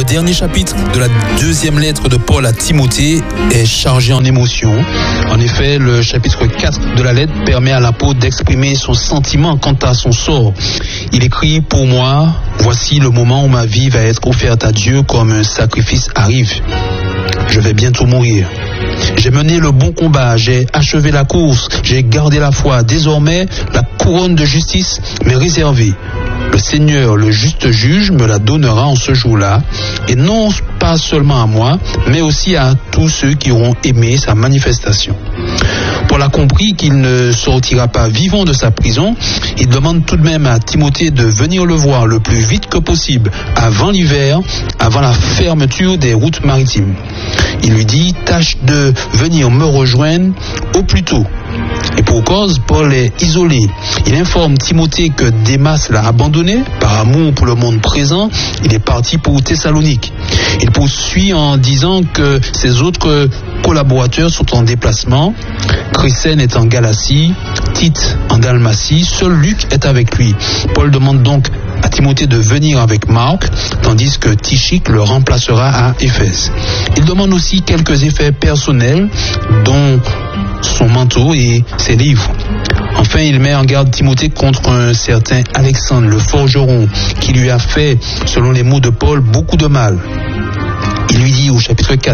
Le dernier chapitre de la deuxième lettre de Paul à Timothée est chargé en émotions. En effet, le chapitre 4 de la lettre permet à l'apôtre d'exprimer son sentiment quant à son sort. Il écrit: pour moi, voici le moment où ma vie va être offerte à Dieu comme un sacrifice arrive. Je vais bientôt mourir. J'ai mené le bon combat, j'ai achevé la course, j'ai gardé la foi. Désormais, la couronne de justice m'est réservée. Le Seigneur, le juste juge, me la donnera en ce jour-là, et non pas seulement à moi, mais aussi à tous ceux qui auront aimé sa manifestation. Paul a compris qu'il ne sortira pas vivant de sa prison. Il demande tout de même à Timothée de venir le voir le plus vite que possible, avant l'hiver, avant la fermeture des routes maritimes. Il lui dit: tâche de venir me rejoindre au plus tôt. Et pour cause, Paul est isolé. Il informe Timothée que Démas l'a abandonné par amour pour le monde présent. Il est parti pour Thessalonique. Il poursuit en disant que ses autres collaborateurs sont en déplacement. Chrysène est en Galatie, Tite en Dalmatie, seul Luc est avec lui. Paul demande donc à Timothée de venir avec Marc, tandis que Tychique le remplacera à Éphèse. Il demande aussi quelques effets personnels, dont son manteau et ses livres. Enfin, il met en garde Timothée contre un certain Alexandre le forgeron, qui lui a fait, selon les mots de Paul, beaucoup de mal. Il lui dit au chapitre 4,